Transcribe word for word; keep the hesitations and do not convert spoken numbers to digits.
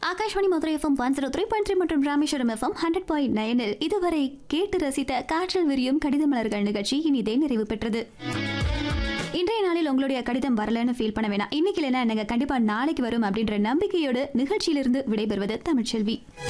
Akashvani Madurai FM one zero three point three மற்றும் Rameswaram FM hundred point நைனில் இதுவரை கேட்டு ரசித்த காற்றில் விரியும் கடித மலர்கள் நிகழ்ச்சி இனிதே நிறைவு பெற்றது. இன்றைய நாளில் உங்களுடைய கடிதம் வரலன்னு ஃபீல் பண்ண வேணாம். இன்னைக்கு இல்லைன்னா எனக்கு கண்டிப்பா நாளைக்கு வரும் அப்படின்ற நம்பிக்கையோடு நிகழ்ச்சியிலிருந்து விடைபெறுவது தமிழ்ச்செல்வி.